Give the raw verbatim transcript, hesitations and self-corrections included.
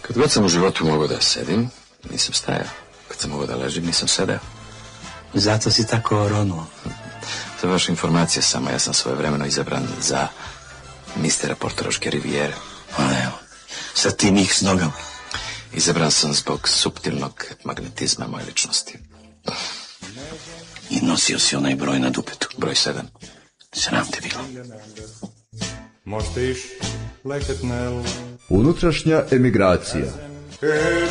Kad god sam u životu mogao da sedim, nisam stajao. Kad sam mogao da ležim, nisam sedeo. Zato si tako oronuo. Za vaše informacije samo, ja sam svojevremeno izabran za mistera Portoroške rivijere. A evo, sad ti njih s nogama. Izabran sam zbog suptilnog magnetizma moje ličnosti. I nosio si onaj broj na dupetu. Broj sedam. Sram te bilo. Most is leket nel. Unutrašnja emigracija.